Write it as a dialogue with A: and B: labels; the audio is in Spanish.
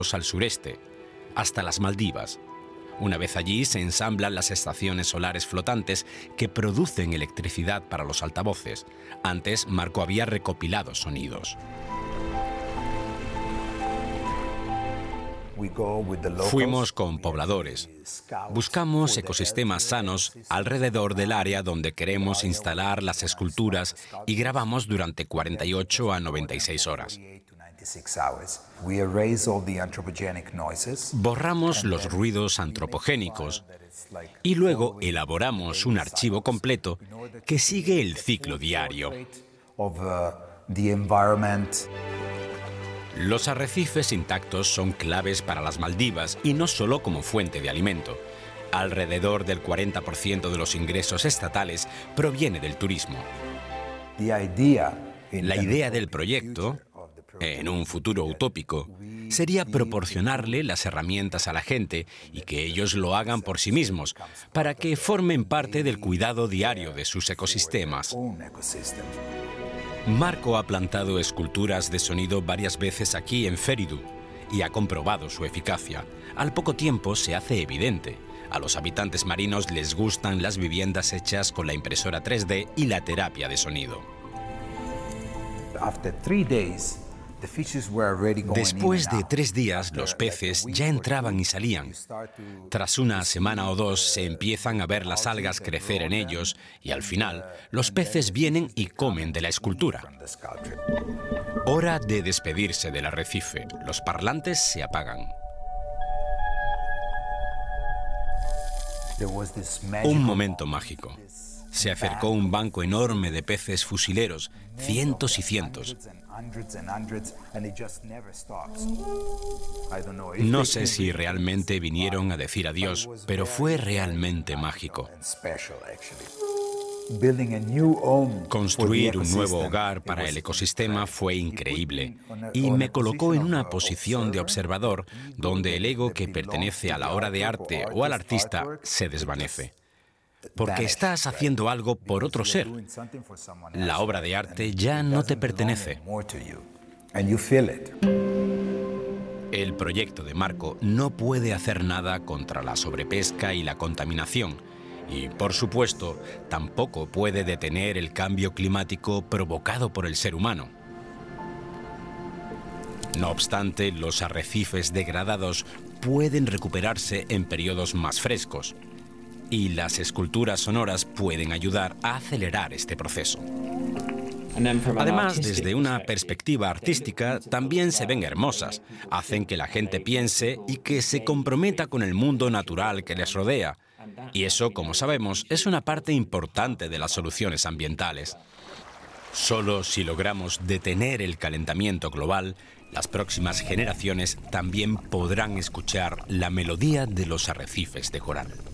A: al sureste, hasta las Maldivas. Una vez allí se ensamblan las estaciones solares flotantes que producen electricidad para los altavoces. Antes, Marco había recopilado sonidos. Fuimos con pobladores. Buscamos ecosistemas sanos alrededor del área donde queremos instalar las esculturas y grabamos durante 48 a 96 horas. Borramos los ruidos antropogénicos y luego elaboramos un archivo completo que sigue el ciclo diario. Los arrecifes intactos son claves para las Maldivas y no solo como fuente de alimento. Alrededor del 40% de los ingresos estatales proviene del turismo. La idea del proyecto, en un futuro utópico, sería proporcionarle las herramientas a la gente y que ellos lo hagan por sí mismos, para que formen parte del cuidado diario de sus ecosistemas. Marco ha plantado esculturas de sonido varias veces aquí en Feridu y ha comprobado su eficacia. Al poco tiempo se hace evidente. A los habitantes marinos les gustan las viviendas hechas con la impresora 3D y la terapia de sonido. Después de 3 días, los peces ya entraban y salían. Tras una semana o 2 se empiezan a ver las algas crecer en ellos y al final los peces vienen y comen de la escultura. Hora de despedirse del arrecife. Los parlantes se apagan. Un momento mágico. Se acercó un banco enorme de peces fusileros, cientos y cientos. No sé si realmente vinieron a decir adiós, pero fue realmente mágico. Construir un nuevo hogar para el ecosistema fue increíble y me colocó en una posición de observador donde el ego que pertenece a la obra de arte o al artista se desvanece. Porque estás haciendo algo por otro ser. La obra de arte ya no te pertenece. El proyecto de Marco no puede hacer nada contra la sobrepesca y la contaminación. Y, por supuesto, tampoco puede detener el cambio climático provocado por el ser humano. No obstante, los arrecifes degradados pueden recuperarse en periodos más frescos. Y las esculturas sonoras pueden ayudar a acelerar este proceso. Además, desde una perspectiva artística, también se ven hermosas. Hacen que la gente piense y que se comprometa con el mundo natural que les rodea. Y eso, como sabemos, es una parte importante de las soluciones ambientales. Solo si logramos detener el calentamiento global, las próximas generaciones también podrán escuchar la melodía de los arrecifes de coral.